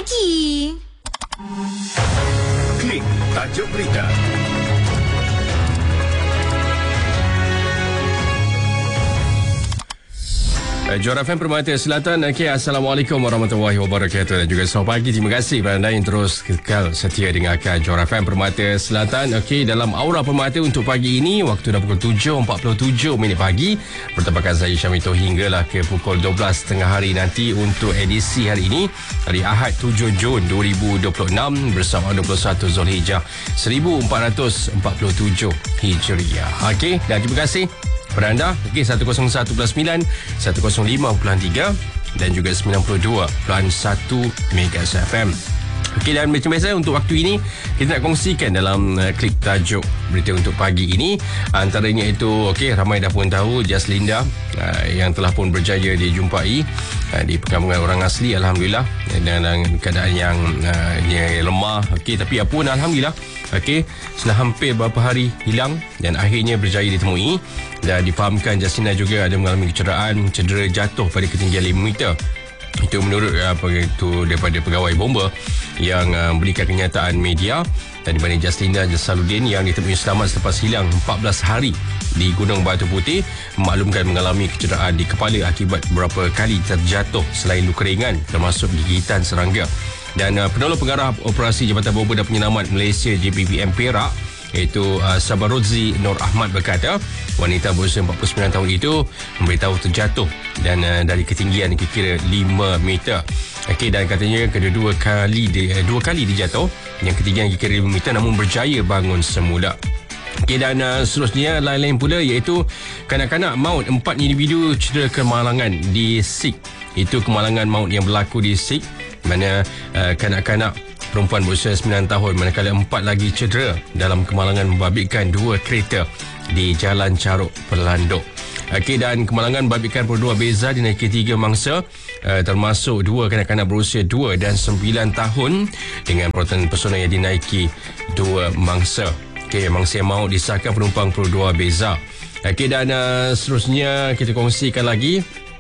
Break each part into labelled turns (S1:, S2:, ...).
S1: Pagi.
S2: Klik tajuk berita.
S3: Johor FM Permata Selatan. Assalamualaikum warahmatullahi wabarakatuh dan juga selamat pagi. Terima kasih kepada anda yang terus kekal setia dengarkan Johor FM Permata Selatan. Dalam Aura Permata untuk pagi ini, waktu dah pukul 7.47 pagi, bertebakan saya Syamito hinggalah ke pukul 12 tengah hari nanti untuk edisi hari ini, hari Ahad 7 Jun 2026 bersama 21 Zulhijjah 1447 Hijriah. Dan terima kasih pada anda. 101.9, 105.3 dan juga 92.1 MHz FM. Dan macam biasa untuk waktu ini kita nak kongsikan dalam klik tajuk berita untuk pagi ini. Antaranya itu ramai dah pun tahu Jaslinda yang telah pun berjaya dijumpai di perkampungan orang asli, alhamdulillah, dalam keadaan yang lemah. Tapi apa pun alhamdulillah, setelah hampir beberapa hari hilang dan akhirnya berjaya ditemui dan difahamkan Jaslinda juga ada mengalami cedera jatuh pada ketinggian 5 meter. Itu menurut daripada pegawai bomba yang berikan kenyataan media. Dan di mana Jaslinda Jalsaluddin yang ditemui selamat selepas hilang 14 hari di Gunung Batu Putih memaklumkan mengalami kecederaan di kepala akibat beberapa kali terjatuh selain luka ringan termasuk gigitan serangga. Dan penolong pengarah operasi Jabatan Bomba dan Penyelamat Malaysia JPPM Perak, iaitu Sabarudzi Nur Ahmad berkata wanita berusia 49 tahun itu memberitahu terjatuh dan dari ketinggian kira-kira 5 meter. Dan katanya dua kali dijatuh yang ketinggian kira-kira 5 meter namun berjaya bangun semula. Dan seterusnya lain-lain pula iaitu kanak-kanak maut 4 individu cedera kemalangan di Sik. Itu kemalangan maut yang berlaku di Sik, mana kanak-kanak perempuan berusia 9 tahun manakala 4 lagi cedera dalam kemalangan membabitkan 2 kereta di Jalan Caruk Perlanduk. Dan kemalangan membabitkan dua beza dinaiki 3 mangsa, termasuk 2 kanak-kanak berusia 2 dan 9 tahun dengan perawatan personal yang dinaiki 2 mangsa. Mangsa yang maut disahkan penumpang dua beza. Dan seterusnya kita kongsikan lagi,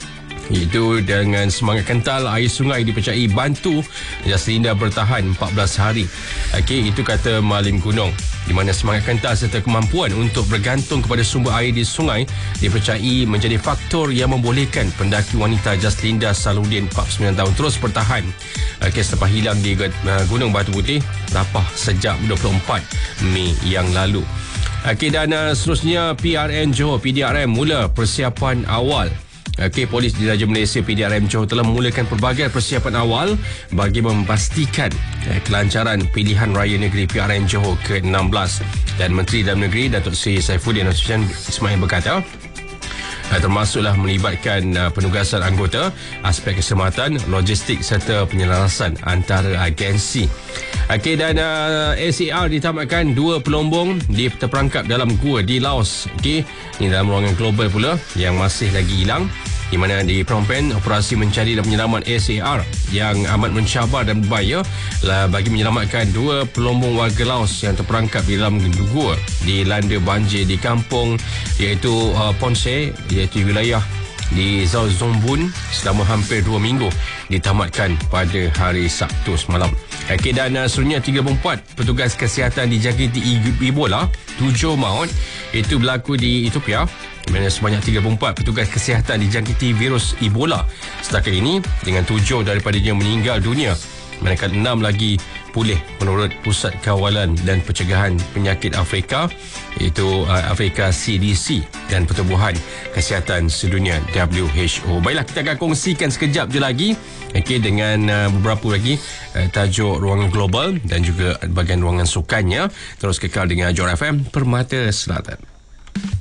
S3: itu dengan semangat kental air sungai dipercayai bantu Jaslinda bertahan 14 hari. Itu kata Malim Gunung, di mana semangat kental serta kemampuan untuk bergantung kepada sumber air di sungai dipercayai menjadi faktor yang membolehkan pendaki wanita Jaslinda Jalsaluddin 49 tahun terus bertahan selepas hilang di Gunung Batu Putih Rapah sejak 24 Mei yang lalu. Dan seterusnya PRN Johor PDRM mula persiapan awal. Polis Diraja Malaysia PDRM Johor telah memulakan pelbagai persiapan awal bagi memastikan kelancaran pilihan raya negeri PRN Johor ke-16. Dan Menteri Dalam Negeri Datuk Seri Saifuddin Hussein Ismail berkata termasuklah melibatkan penugasan anggota, aspek keselamatan, logistik serta penyelarasan antara agensi. Dan SAR ditamatkan 2 pelombong terperangkap dalam gua di Laos. Ini dalam ruangan global pula yang masih lagi hilang, di mana di Phnom Penh operasi mencari dan penyelamat SAR yang amat mencabar dan berbahaya bagi menyelamatkan 2 pelombong warga Laos yang terperangkap di dalam gua di landa banjir di kampung iaitu Ponse, iaitu wilayah di Zombun selama hampir 2 minggu, ditamatkan pada hari Sabtu semalam. Dan seterusnya 34 petugas kesihatan dijangkiti Ebola, 7 maut. Itu berlaku di Ethiopia, di mana sebanyak 34 petugas kesihatan dijangkiti virus Ebola setakat ini, dengan 7 daripadanya meninggal dunia, manakala 6 lagi pulih menurut Pusat Kawalan dan Pencegahan Penyakit Afrika, iaitu Afrika CDC dan Pertubuhan Kesihatan Sedunia WHO. Baiklah, kita akan kongsikan sekejap je lagi dengan beberapa lagi tajuk ruangan global dan juga bahagian ruangan sukannya. Terus kekal dengan Johor FM Permata Selatan.